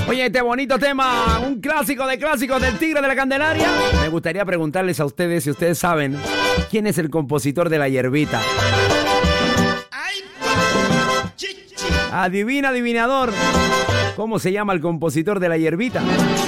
Oye, este bonito tema, un clásico de clásicos del Tigre de la Candelaria. Me gustaría preguntarles a ustedes si ustedes saben quién es el compositor de La Hierbita. Adivina, adivinador. ¿Cómo se llama el compositor de La Hierbita?